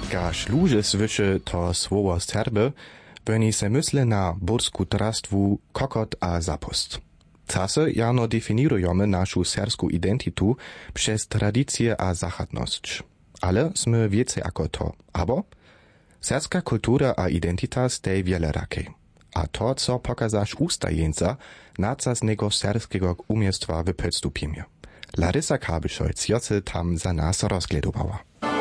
Kaž luže svyše to słowo serby, oni se mysle na bursku trastwu kokot a zapust. Czasy jano definiujemy naszą serbską identitu przez tradycję a zachadność. Ale sme więcej jako to. Abo serbska kultura a identita stej wiele rakiej. A to, co pokazasz ustajeńca nacasnego serbskiego umiejstwa w przedstupimie. Larissa Kabyszojc joce tam za nas rozgledowała.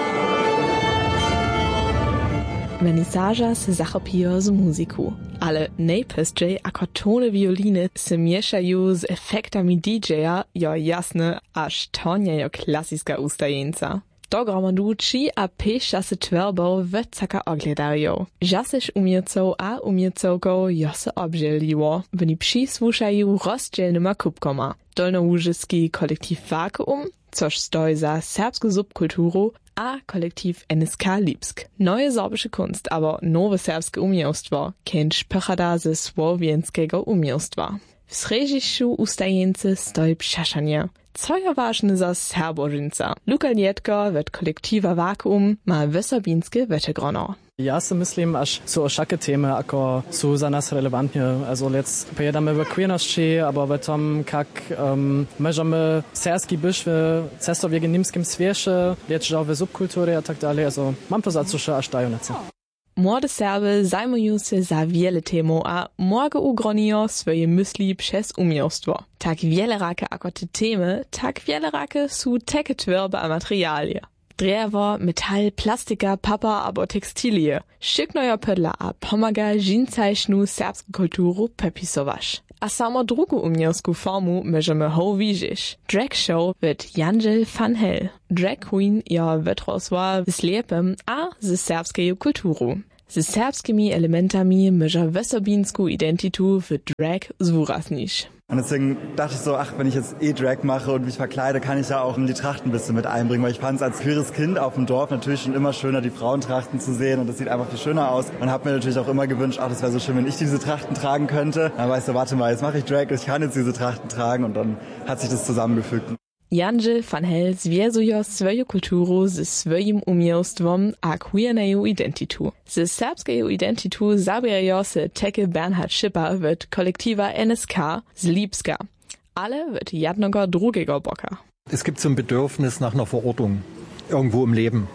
Vernisaża se zachopijo z muziku, ale najpierściej ako tony wioliny se mieszają z efektami DJ-a, jo jasne, aż to nie jo klasiska ustajeńca. Dogromadu 3 a 5 časy tverbov v caka ogledarjo. Žaseš umiecov a umiecovkov jo se obželiło. Oni přisłušajú rozdzielnyma kubkoma. Dolnołużyski kolektiv Vakuum, což stoi za serbsku subkulturu, a kolektiv NSK Lipsk. Neue sorbische Kunst, aber nowe serbskie umiejstwo, kęć pechada ze słowiańskiego umiejstwa. W srežišću ustajence stoi pšašanje. Co je ważne za Serbožinca? Luka Lietko ved kolektiva Vakuum ma wysobinskie wytegrono. Ja si myslím, až sú všaké témy, ako sú za nás relevantne. Also jetzt pojedame v queernosti, aber v tom, jak możemy serbski byś w cestowie niemskim świecie, lecz w subkulturze a tak dalej. Also mam poza że aż dają nieco. Młode Serby zajmują się za wiele temów, a mogą ugronią swoje myśli przez umiejstwo. Tak wiele rake ako te temy, tak wiele rake są takie twerbe a materialie. Drzewo, metal, plastika, papa abo tekstilie. Szyknojo pydla a pomaga žincajšnu serbsku kulturu popisować. A samo drugu umiejsku formu możemy ho widzieć. Drag show wird Janžel van Hell. Drag queen jo wytrosła w slepym a ze serbskiej kulturu. Ze serbskimi elementami może wysobinsku identitu w drag zwuraznić. Und deswegen dachte ich so, ach, wenn ich jetzt Drag mache und mich verkleide, kann ich ja auch die Trachten ein bisschen mit einbringen, weil ich fand es als queeres Kind auf dem Dorf natürlich schon immer schöner, die Frauentrachten zu sehen und das sieht einfach viel schöner aus. Und habe mir natürlich auch immer gewünscht, ach, das wäre so schön, wenn ich diese Trachten tragen könnte. Dann war ich so, warte mal, jetzt mache ich Drag, ich kann jetzt diese Trachten tragen und dann hat sich das zusammengefügt. Janžel van Hell związuje swoją kulturę ze swoim umiejstwem a queerneju identitu. Ze serbskeju identitu zabierają się takie Bernhard Schipper w kolektiva NSK z Lipska, ale w jednego drugiego boka. Es gibt so ein Bedürfnis nach einer Verortung irgendwo im Leben.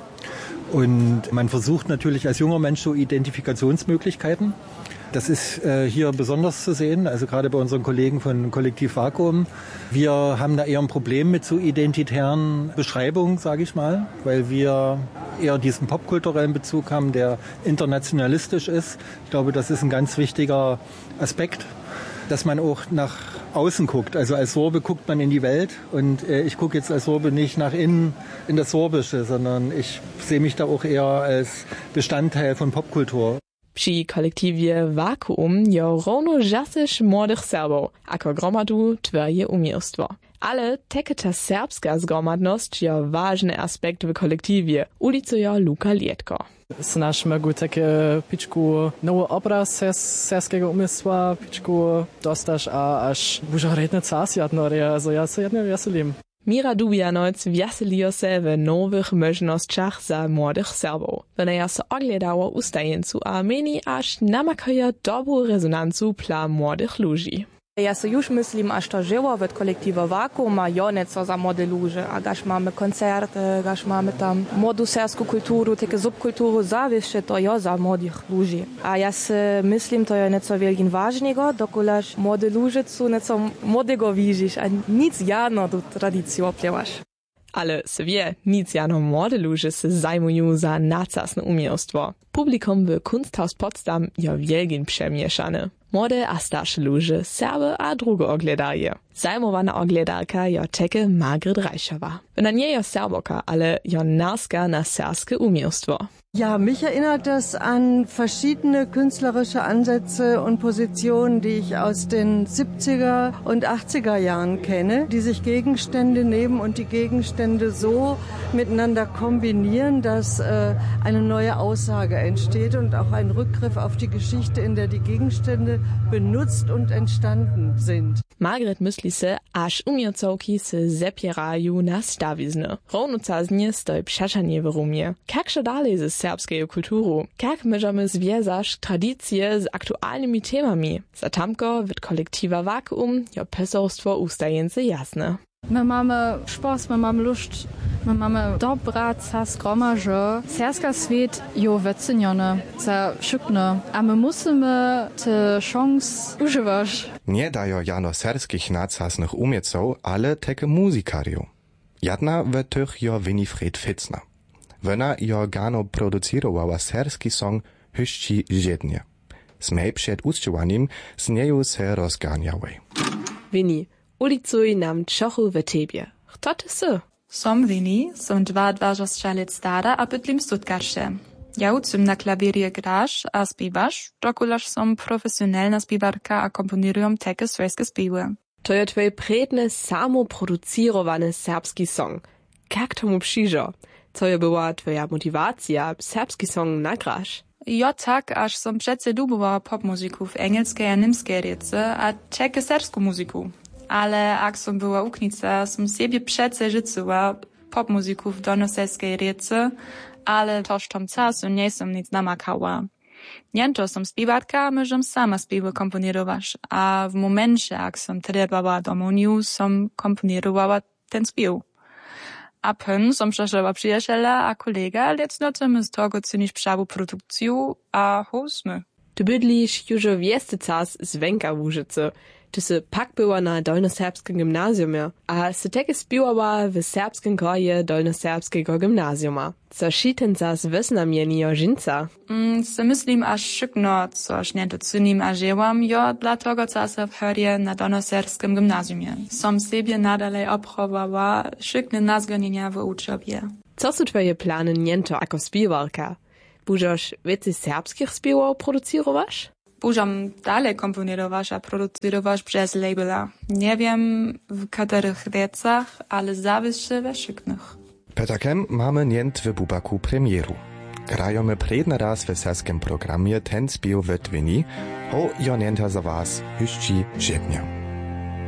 Und man versucht natürlich als junger Mensch so Identifikationsmöglichkeiten. Das ist hier besonders zu sehen, also gerade bei unseren Kollegen von Kollektiv Vakuum. Wir haben da eher ein Problem mit so identitären Beschreibungen, sage ich mal, weil wir eher diesen popkulturellen Bezug haben, der internationalistisch ist. Ich glaube, das ist ein ganz wichtiger Aspekt, dass man auch nach außen guckt. Also als Sorbe guckt man in die Welt und ich gucke jetzt als Sorbe nicht nach innen in das Sorbische, sondern ich sehe mich da auch eher als Bestandteil von Popkultur. Przy kolektiwie Vakuum jo równo żasych młodych Serbów, ako gromadu twoje umiejstwo. Ale takie ta serbska zgromadność jo ważny aspekt w kolektiwie, ulicuje Luka Lietko. Snaž mogu takie pičku nowy obraz serbskiego umiejstwa, pičku dostaš a až bužo redne cas jadnore, also ja se jedne veselim. Mira Dubianoc weselijo se w nowych możnościach za młodych Serbów. Wona se ogledało ustajeńcu a meni aż namakaja dobrą rezonancu dla młodych ludzi. Ja se już mislim, a što živo v kolektiva Vakuuma jo neco za młode luže, a gaš máme koncerte, gaš máme tam młodu serbsku kulturu, takie subkulturu, zawieszcze to jo za młodych ludzi. A ja se mislim, to je neco wielkin ważnego, dokulaż młode luže su neco młodego widzisz, a nic jano tu tradycję oplewasz. Ale se wie, nic jano młode ludzie se zajmują za nacasne umiejstwo. Publikum w Kunsthaus Potsdam jo wielkin przemieszane. Młode a starsze ludzie, Serby a drugie ogledaje. Zajmowana ogledarka jo teke Margret Reichowa. Ona nie jo Serboka, ale jo narska na serbskie umiejstwo. Ja, mich erinnert das an verschiedene künstlerische Ansätze und Positionen, die ich aus den 70er und 80er Jahren kenne, die sich Gegenstände nehmen und die Gegenstände so miteinander kombinieren, dass eine neue Aussage entsteht und auch ein Rückgriff auf die Geschichte, in der die Gegenstände benutzt und entstanden sind. Margaret myśli se, aż umiejętności se zepierają na stawizny. Równoczasnie stoi przeszanie w Rumie. Jak się dalej ze serbskiej kulturą? Jak możemy związać tradycje z aktualnymi temami? Za tamko wird kolektywa Vakuum jo pesorstwo ustajence jasne. My mamy szpos, my mamy lust, my mamy dobraca skromaże. Serska świat jo wyceniony za szybne, a my musimy te szans używać. Nie dają jano serskich nacasnych umiejców, ale takie muzykariów. Jedna w tych jo Winifred Fitzner. Wona jo gano producirowała serski song Hyszci Ziednie. Smej przed uściewaniem z nieju se rozganiały. Winnie, ulicuj nam czochu w tebie. Kto ty sy? Som Winnie, som 22 let stara, a bydlim Stuttgarcie. Ja uczym na klawirie grasz a śpiewasz, dokulaż som profesjonalna śpiewarka a komponirujem takie swojskie śpiewy. To je twoje predne samoproducirowany serbski song. Jak tomu przyjrzo? Co je była twoja motywacja, serbski song nagrasz? Ja tak, aż som przece lubowała popmuzyku w engelskiej a niemskiej rece, a takie serbską muzyku. Ale jak som była uknica, som siebie przece życzyła popmuzyku w donoselskiej rece, ale toż tom czasu nie som nic namakała. Niento som śpiewarka, możem sama śpiewy komponirować, a w momencie, jak som trebała domoniu, som komponirowała ten śpiew. A pön som przeszła przyjaciela a kolega, lec nocemy z tego cynić prawu produkciju, a hosmy. Du bydlisz już wiesty czas z Węka w Łużycy. Ty se pak była na dolnoserbskim gimnazjumie, a se teke spiewała w serbskim kroje dolnoserbskiego gimnazjuma. Co ten czas wysnamieni o żynca? Se myslím až šikno, což nie docením a žełam, jo dla tego czasa w Hörje na dolnoserbskim gimnazjumie. Som siebie nadalej obchowała szykne nazganienia w uczobie. Co są twoje plany niento jako spiewarka? Bužoš więcej serbskich spiewów producirowasz? Bužam dalej komponirować a producirować przez labela. Nie wiem w których wiecach, ale zawisze we szyknych. Petakem mamy nient w Bubaku premieru. Grajemy predny raz w serskim programie ten spiew w Dwini, ho jo nienta za was Hyszci Ziednie.